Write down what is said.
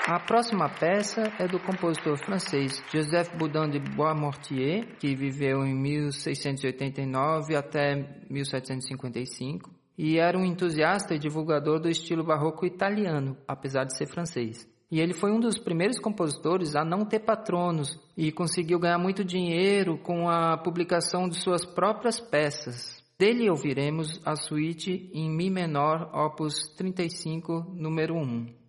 A próxima peça é do compositor francês Joseph Boudin de Boismortier, que viveu em 1689 até 1755, e era um entusiasta e divulgador do estilo barroco italiano, apesar de ser francês. E ele foi um dos primeiros compositores a não ter patronos e conseguiu ganhar muito dinheiro com a publicação de suas próprias peças. Dele ouviremos a suíte em Mi menor, opus 35, número 1.